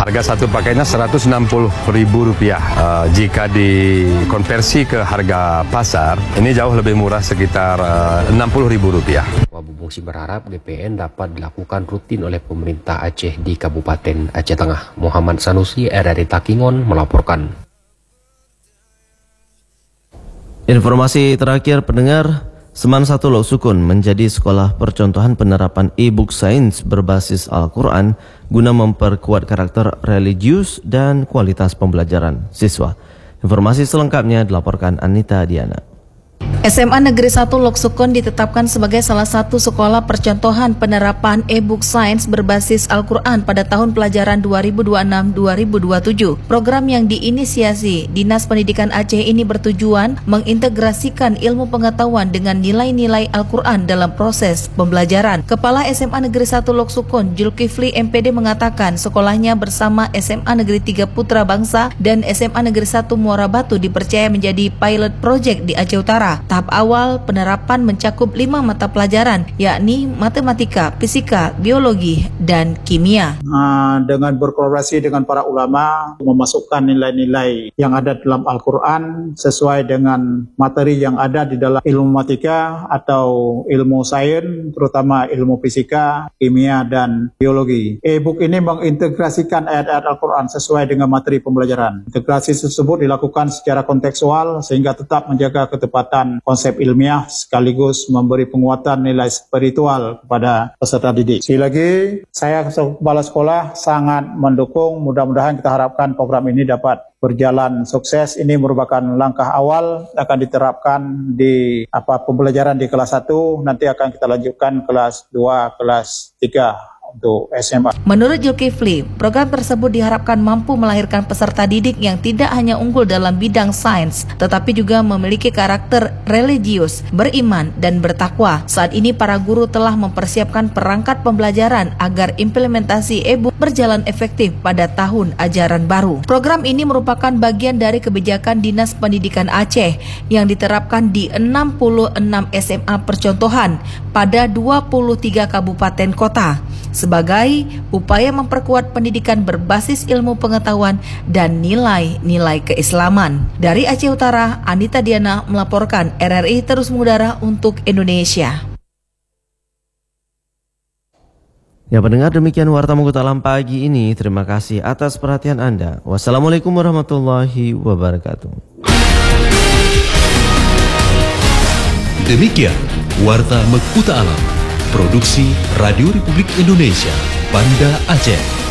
Harga satu paketnya Rp160.000. Jika dikonversi ke harga pasar, ini jauh lebih murah, sekitar Rp60.000. Wabu Bungsi berharap GPN dapat dilakukan rutin oleh pemerintah Aceh di Kabupaten Aceh Tengah. Muhammad Sanusi, RRI Takingon melaporkan. Informasi terakhir pendengar, Seman 1 Lok Sukun menjadi sekolah percontohan penerapan e-book sains berbasis Al-Quran guna memperkuat karakter religius dan kualitas pembelajaran siswa. Informasi selengkapnya dilaporkan Anita Diana. SMA Negeri 1 Lok Sukun ditetapkan sebagai salah satu sekolah percontohan penerapan e-book sains berbasis Al-Quran pada tahun pelajaran 2026-2027. Program yang diinisiasi Dinas Pendidikan Aceh ini bertujuan mengintegrasikan ilmu pengetahuan dengan nilai-nilai Al-Quran dalam proses pembelajaran. Kepala SMA Negeri 1 Lok Sukun, Zulkifli MPD mengatakan sekolahnya bersama SMA Negeri 3 Putra Bangsa dan SMA Negeri 1 Muara Batu dipercaya menjadi pilot project di Aceh Utara. Tahap awal penerapan mencakup 5 mata pelajaran, yakni matematika, fisika, biologi, dan kimia. Dengan berkolaborasi dengan para ulama, memasukkan nilai-nilai yang ada dalam Al-Quran sesuai dengan materi yang ada di dalam ilmu matematika atau ilmu sains, terutama ilmu fisika, kimia, dan biologi. E-book ini mengintegrasikan ayat-ayat Al-Quran sesuai dengan materi pembelajaran. Integrasi tersebut dilakukan secara kontekstual sehingga tetap menjaga ketepatan konsep ilmiah sekaligus memberi penguatan nilai spiritual kepada peserta didik. Sekali lagi, saya kepala sekolah sangat mendukung. Mudah-mudahan kita harapkan program ini dapat berjalan sukses. Ini merupakan langkah awal, akan diterapkan di pembelajaran di kelas 1, nanti akan kita lanjutkan kelas 2, kelas 3 untuk SMA. Menurut Zulkifli, program tersebut diharapkan mampu melahirkan peserta didik yang tidak hanya unggul dalam bidang sains, tetapi juga memiliki karakter religius, beriman, dan bertakwa. Saat ini para guru telah mempersiapkan perangkat pembelajaran agar implementasi e-book berjalan efektif pada tahun ajaran baru. Program ini merupakan bagian dari kebijakan Dinas Pendidikan Aceh yang diterapkan di 66 SMA percontohan pada 23 kabupaten kota, sebagai upaya memperkuat pendidikan berbasis ilmu pengetahuan dan nilai-nilai keislaman. Dari Aceh Utara, Anita Diana melaporkan, RRI terus mengudara untuk Indonesia. Ya pendengar, demikian Warta Mengkuta Alam pagi ini. Terima kasih atas perhatian Anda. Wassalamualaikum warahmatullahi wabarakatuh. Demikian Warta Mengkuta Alam, produksi Radio Republik Indonesia, Banda Aceh.